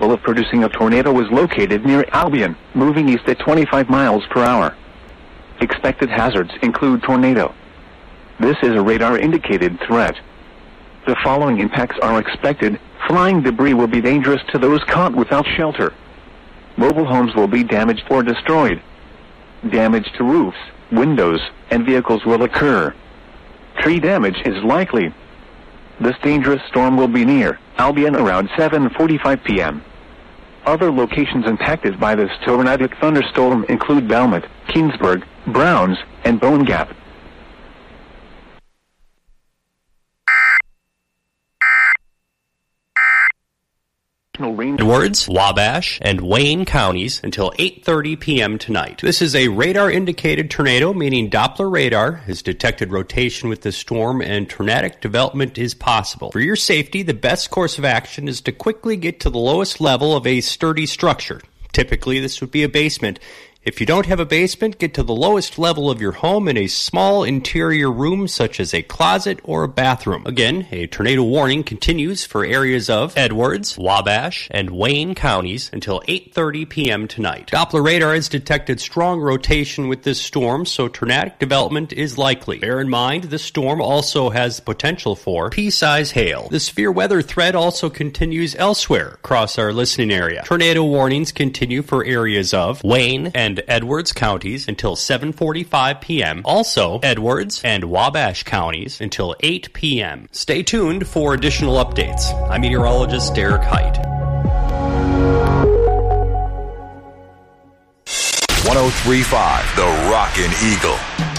capable of producing a tornado is located near Albion, moving east at 25 miles per hour. Expected hazards include tornado. This is a radar-indicated threat. The following impacts are expected. Flying debris will be dangerous to those caught without shelter. Mobile homes will be damaged or destroyed. Damage to roofs, windows, and vehicles will occur. Tree damage is likely. This dangerous storm will be near Albion around 7:45 p.m. Other locations impacted by this tornadic thunderstorm include Belmont, Keensburg, Browns, and Bone Gap. Edwards, Wabash, and Wayne counties until 8:30 p.m. tonight. This is a radar-indicated tornado, meaning Doppler radar has detected rotation with the storm and tornadic development is possible. For your safety, the best course of action is to quickly get to the lowest level of a sturdy structure. Typically, this would be a basement. If you don't have a basement, get to the lowest level of your home in a small interior room such as a closet or a bathroom. Again, a tornado warning continues for areas of Edwards, Wabash, and Wayne counties until 8:30 p.m. tonight. Doppler radar has detected strong rotation with this storm, so tornadic development is likely. Bear in mind, this storm also has potential for pea-size hail. The severe weather threat also continues elsewhere across our listening area. Tornado warnings continue for areas of Wayne and Edwards counties until 7:45 p.m. Also, Edwards and Wabash counties until 8 p.m. Stay tuned for additional updates. I'm meteorologist Derek Height. 103.5 The Rockin' Eagle.